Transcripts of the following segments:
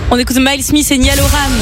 On écoute Miles Smith et Niall Horan.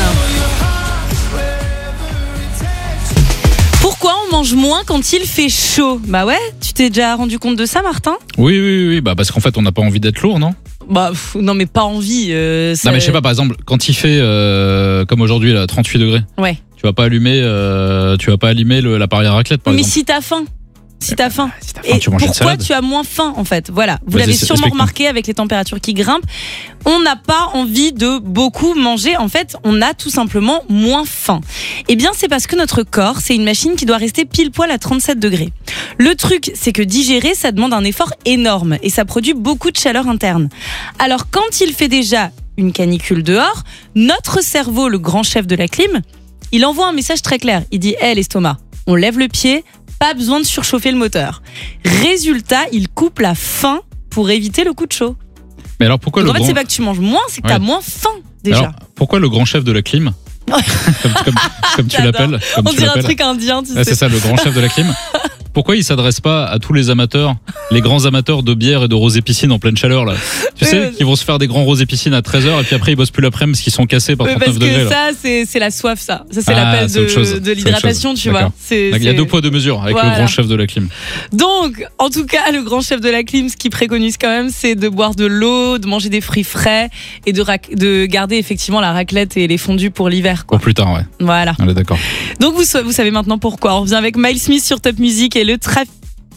Pourquoi on mange moins quand il fait chaud ? Bah ouais, tu t'es déjà rendu compte de ça, Martin ? Oui, bah parce qu'en fait on n'a pas envie d'être lourd, non ? Bah non, mais pas envie. Non mais je sais pas, par exemple quand il fait comme aujourd'hui là 38 degrés. Ouais. Tu vas pas allumer l'appareil à raclette par Mais exemple. si t'as faim. Et tu manges une pourquoi salade. tu as moins faim en fait ? Voilà, vous Vas-y, l'avez sûrement explique-moi. remarqué avec les températures qui grimpent. On n'a pas envie de beaucoup manger. En fait, on a tout simplement moins faim. Eh bien, c'est parce que notre corps, c'est une machine qui doit rester pile poil à 37 degrés. Le truc, c'est que digérer, ça demande un effort énorme et ça produit beaucoup de chaleur interne. Alors, quand il fait déjà une canicule dehors, notre cerveau, le grand chef de la clim, il envoie un message très clair. Il dit « Hé, l'estomac, on lève le pied, pas besoin de surchauffer le moteur. » Résultat, il coupe la faim pour éviter le coup de chaud. Mais alors pourquoi Donc le en fait, grand c'est pas que tu manges moins, c'est que t'as moins faim déjà. Alors, pourquoi le grand chef de la clim comme tu J'adore. l'appelles On dirait un truc indien, tu sais. C'est ça, le grand chef de la clim. Pourquoi il s'adresse pas à tous les amateurs, les grands amateurs de bière et de rosé piscine en pleine chaleur là ? Tu sais, qui vont se faire des grands rosé piscine à 13h et puis après ils bossent plus l'après-midi parce qu'ils sont cassés par 39 parce degrés. que Là. ça, c'est la soif, ça. Ça, c'est l'appel c'est autre chose. de l'hydratation, tu vois. D'accord. Il y a 2 poids 2 mesures avec Voilà. le grand chef de la clim. Donc, en tout cas, le grand chef de la clim, ce qu'il préconise quand même, c'est de boire de l'eau, de manger des fruits frais et de garder effectivement la raclette et les fondus pour l'hiver, quoi. Pour plus tard, ouais. Voilà. On est d'accord. Donc, vous savez maintenant pourquoi. On revient avec Miles Smith sur Top Music et le trafic.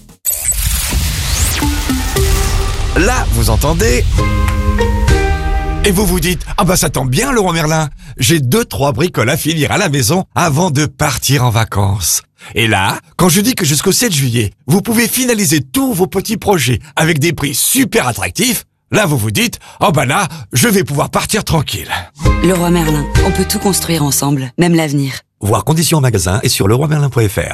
Là, vous entendez ? Et vous vous dites, ah bah ça tombe bien Leroy Merlin, j'ai 2-3 bricoles à finir à la maison avant de partir en vacances. Et là, quand je dis que jusqu'au 7 juillet, vous pouvez finaliser tous vos petits projets avec des prix super attractifs, là vous vous dites, oh bah là, je vais pouvoir partir tranquille. Leroy Merlin, on peut tout construire ensemble, même l'avenir. Voir conditions en magasin et sur leroymerlin.fr.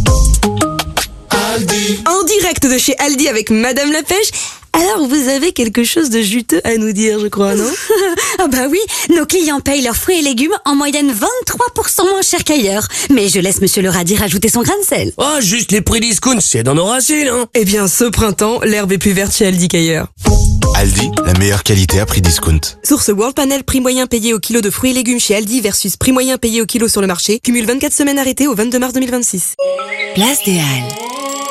En direct de chez Aldi avec Madame la Pêche. Alors, vous avez quelque chose de juteux à nous dire, je crois, non ? Ah bah oui, nos clients payent leurs fruits et légumes en moyenne 23% moins cher qu'ailleurs. Mais je laisse Monsieur le radis rajouter son grain de sel. Oh, juste les prix discount, c'est dans nos racines, hein. Eh bien, ce printemps, l'herbe est plus verte chez Aldi qu'ailleurs. Aldi, la meilleure qualité à prix discount. Source World Panel, prix moyen payé au kilo de fruits et légumes chez Aldi versus prix moyen payé au kilo sur le marché. Cumule 24 semaines arrêtées au 22 mars 2026. Place des Halles.